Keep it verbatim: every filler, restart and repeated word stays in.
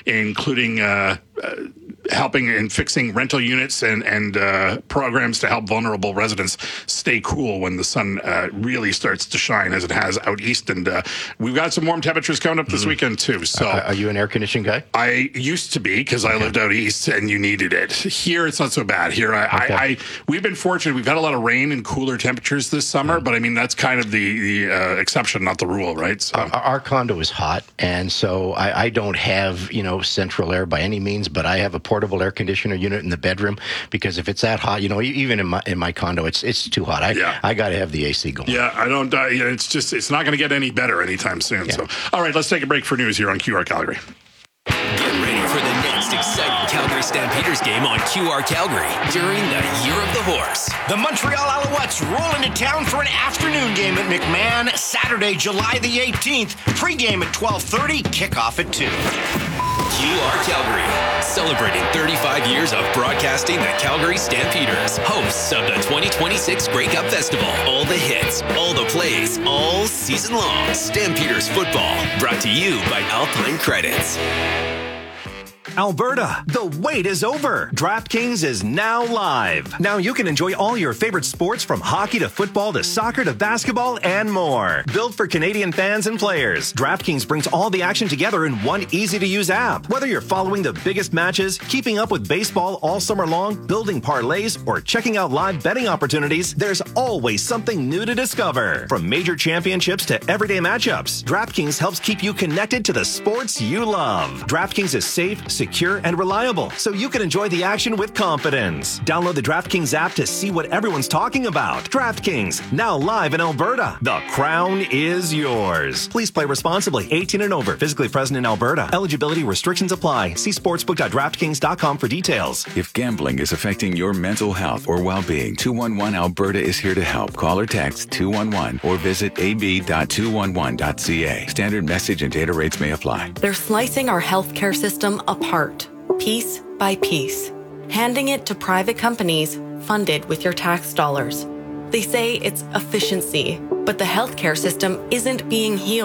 including uh, uh, helping and fixing rental units and, and uh, programs to help vulnerable residents stay cool when the sun uh, really starts to shine as it has out east. And uh, we've got some warm temperatures coming up this mm-hmm. weekend too. So, uh, are you an air conditioning guy? I used to be because okay. I lived out east and you needed it. Here, it's not so bad. Here, I, okay. I, I we've been fortunate. We've had a lot of rain and cooler temperatures this summer, mm-hmm. but I mean, that's kind of the, the uh, exception, not the rule, right? So. Our, our condo is hot, and so I, I don't have, you know, central air by any means, but I have a portable air conditioner unit in the bedroom because if it's that hot, you know, even in my in my condo, it's it's too hot. I yeah. I got to have the A C going. Yeah, I don't. Uh, yeah, it's just it's not going to get any better anytime soon. Yeah. So, all right, let's take a break for news here on Q R Calgary. Get ready for the next exciting Calgary Stampeders game on Q R Calgary during the Year of the Horse. The Montreal Alouettes roll into town for an afternoon game at McMahon, Saturday, July the eighteenth. Pre-game at twelve thirty, kickoff at two. Q R Calgary, celebrating thirty-five years of broadcasting the Calgary Stampeders, hosts of the twenty twenty-six Grey Cup Festival. All the hits, all the plays, all season long. Stampeders football, brought to you by Alpine Credits. Alberta, the wait is over. DraftKings is now live. Now you can enjoy all your favorite sports from hockey to football to soccer to basketball and more. Built for Canadian fans and players, DraftKings brings all the action together in one easy-to-use app. Whether you're following the biggest matches, keeping up with baseball all summer long, building parlays, or checking out live betting opportunities, there's always something new to discover. From major championships to everyday matchups, DraftKings helps keep you connected to the sports you love. DraftKings is safe, secure, and reliable, so you can enjoy the action with confidence. Download the DraftKings app to see what everyone's talking about. DraftKings, now live in Alberta. The crown is yours. Please play responsibly. eighteen and over. Physically present in Alberta. Eligibility restrictions apply. See sportsbook dot draftkings dot com for details. If gambling is affecting your mental health or well-being, two one one Alberta is here to help. Call or text two one one or visit a b dot two one one dot c a. Standard message and data rates may apply. They're slicing our healthcare system apart, piece by piece, handing it to private companies funded with your tax dollars. They say it's efficiency, but the healthcare system isn't being healed.